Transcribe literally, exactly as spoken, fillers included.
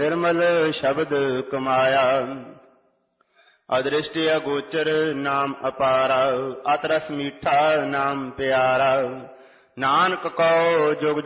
निर्मल शब्द कमाया। अदृष्ट अगोचर नाम अपारा, अतरस मीठा नाम प्यारा। नानक को जुग